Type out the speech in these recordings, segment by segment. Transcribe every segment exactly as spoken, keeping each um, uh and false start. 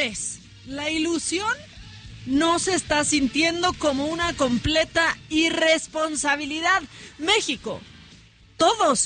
vez la ilusión no se está sintiendo como una completa irresponsabilidad. México, todos,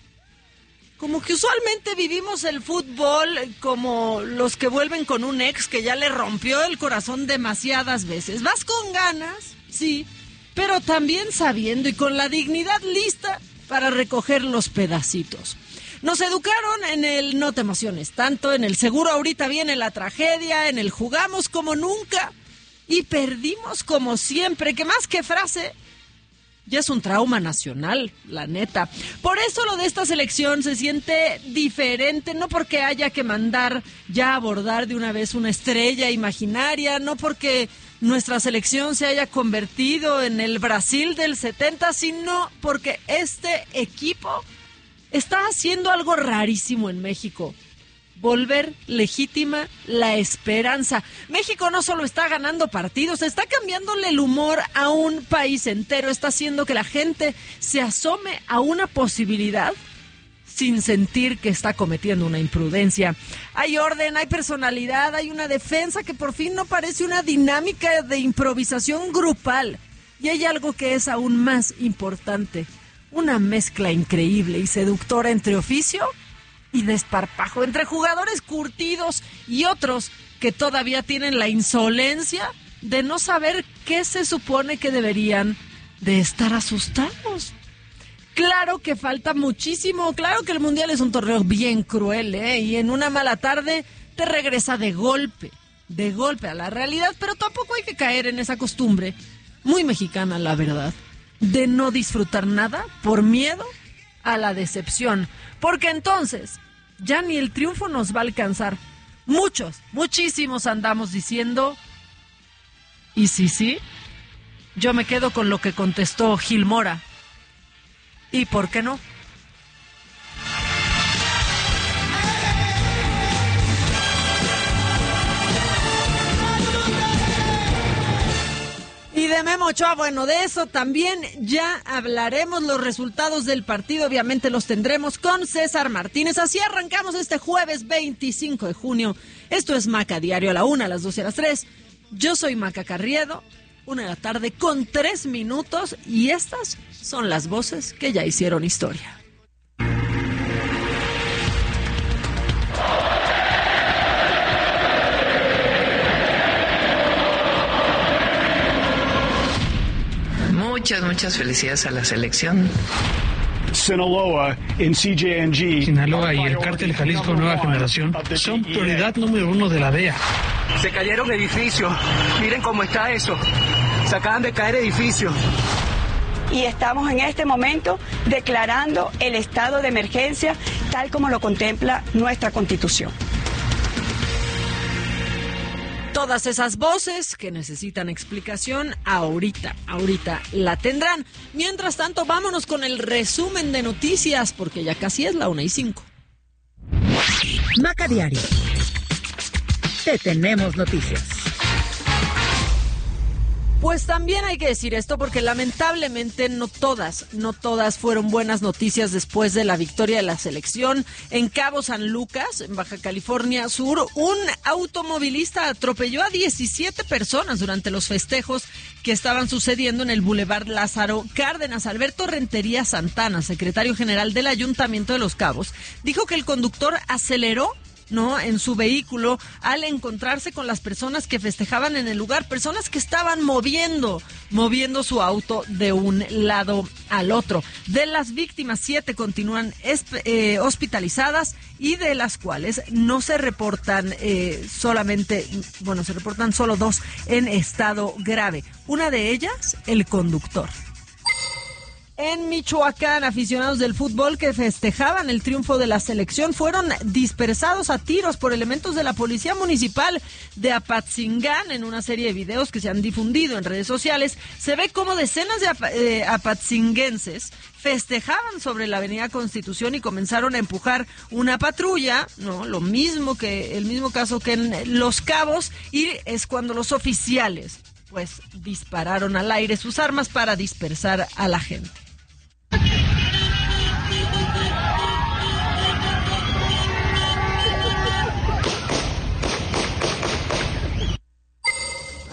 como que usualmente vivimos el fútbol como los que vuelven con un ex que ya le rompió el corazón demasiadas veces. Vas con ganas, sí, pero también sabiendo y con la dignidad lista para recoger los pedacitos. Nos educaron en el no te emociones tanto, en el seguro ahorita viene la tragedia, en el jugamos como nunca y perdimos como siempre, que más que frase ya es un trauma nacional, la neta. Por eso lo de esta selección se siente diferente, no porque haya que mandar ya a abordar de una vez una estrella imaginaria, no porque nuestra selección se haya convertido en el Brasil del setenta, sino porque este equipo está haciendo algo rarísimo en México. Volver legítima la esperanza. México no solo está ganando partidos, está cambiándole el humor a un país entero. Está haciendo que la gente se asome a una posibilidad sin sentir que está cometiendo una imprudencia. Hay orden, hay personalidad, hay una defensa que por fin no parece una dinámica de improvisación grupal. Y hay algo que es aún más importante. Una mezcla increíble y seductora entre oficio y desparpajo, entre jugadores curtidos y otros que todavía tienen la insolencia de no saber qué se supone que deberían de estar asustados. Claro que falta muchísimo, claro que el Mundial es un torneo bien cruel, ¿eh? Y en una mala tarde te regresa de golpe, de golpe a la realidad, pero tampoco hay que caer en esa costumbre, muy mexicana la verdad, de no disfrutar nada por miedo a la decepción, porque entonces ya ni el triunfo nos va a alcanzar. Muchos, muchísimos andamos diciendo, ¿y sí, sí? Yo me quedo con lo que contestó Gil Mora. ¿Y por qué no? Y de Memo Ochoa, bueno, de eso también ya hablaremos. Los resultados del partido obviamente los tendremos con César Martínez. Así arrancamos este jueves veinticinco de junio. Esto es Maca Diario, a la una, a las dos y a las tres. Yo soy Maca Carriedo, una de la tarde con tres minutos, y estas son las voces que ya hicieron historia. Muchas, muchas felicidades a la selección. Sinaloa en C J N G. Sinaloa y el Cártel Jalisco Nueva Generación son prioridad número uno de la D E A. Se cayeron edificios. Miren cómo está eso. Se acaban de caer edificios. Y estamos en este momento declarando el estado de emergencia tal como lo contempla nuestra Constitución. Todas esas voces que necesitan explicación, ahorita, ahorita la tendrán. Mientras tanto, vámonos con el resumen de noticias, porque ya casi es la una y cinco. Maca Diario. Te tenemos noticias. Pues también hay que decir esto porque lamentablemente no todas, no todas fueron buenas noticias después de la victoria de la selección. En Cabo San Lucas, en Baja California Sur, un automovilista atropelló a diecisiete personas durante los festejos que estaban sucediendo en el Boulevard Lázaro Cárdenas. Alberto Rentería Santana, secretario general del Ayuntamiento de Los Cabos, dijo que el conductor aceleró ¿no? en su vehículo al encontrarse con las personas que festejaban en el lugar, personas que estaban moviendo, moviendo su auto de un lado al otro. De las víctimas, siete continúan eh, hospitalizadas y de las cuales no se reportan eh, solamente, bueno, se reportan solo dos en estado grave. Una de ellas, el conductor. En Michoacán, aficionados del fútbol que festejaban el triunfo de la selección fueron dispersados a tiros por elementos de la Policía Municipal de Apatzingán. En una serie de videos que se han difundido en redes sociales, se ve cómo decenas de ap- eh, apatzinguenses festejaban sobre la avenida Constitución y comenzaron a empujar una patrulla, no, lo mismo que el mismo caso que en Los Cabos, y es cuando los oficiales pues dispararon al aire sus armas para dispersar a la gente.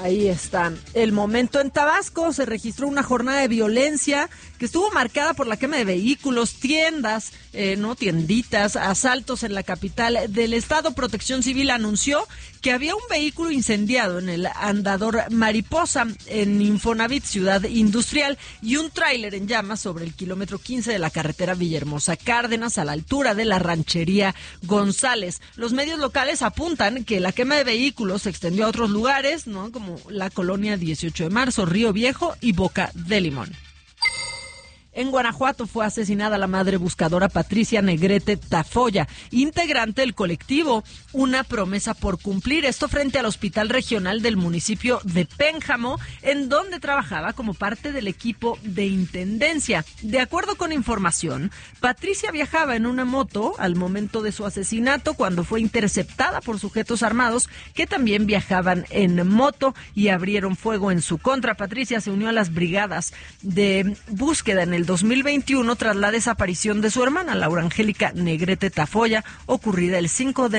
Ahí está el momento. En Tabasco se registró una jornada de violencia que estuvo marcada por la quema de vehículos, tiendas, eh, no tienditas, asaltos en la capital del estado. Protección Civil anunció que había un vehículo incendiado en el andador Mariposa en Infonavit, ciudad industrial, y un tráiler en llamas sobre el kilómetro quince de la carretera Villahermosa Cárdenas, a la altura de la ranchería González. Los medios locales apuntan que la quema de vehículos se extendió a otros lugares, ¿no?, como la colonia dieciocho de marzo, Río Viejo y Boca de Limón. En Guanajuato fue asesinada la madre buscadora Patricia Negrete Tafoya, integrante del colectivo Una Promesa por Cumplir. Esto frente al Hospital Regional del municipio de Pénjamo, en donde trabajaba como parte del equipo de intendencia. De acuerdo con información, Patricia viajaba en una moto al momento de su asesinato, cuando fue interceptada por sujetos armados que también viajaban en moto y abrieron fuego en su contra. Patricia se unió a las brigadas de búsqueda en el dos mil veintiuno tras la desaparición de su hermana, Laura Angélica Negrete Tafoya, ocurrida el cinco de